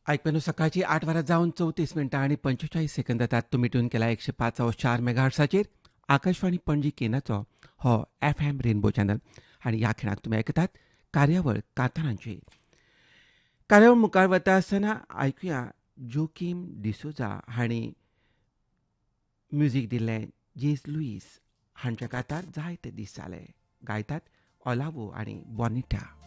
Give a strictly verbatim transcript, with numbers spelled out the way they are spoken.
ऐकून सकाळची आठ वरां जावन चवतीस मिनटां आनी पंचेचाळीस सेकंद जातात. तुमी ट्यून केला एकशे पांच चार मेगाहर्ट्साचेर आकाशवाणी पणजी केंद्राचो हो एफ एम रेनबो चॅनल आनी ह्या खिणाक तुमी आयकतात कार्यावळ कांतारांची. कार्यावळ मुखार वता आसतना आयकुया जोकीम डिसोजा हांणी म्युजीक दिल्लें जेस लुईस हांच्या कातार जायते दीस जाले. गायतात ऑलावो आनी बॉनिटा.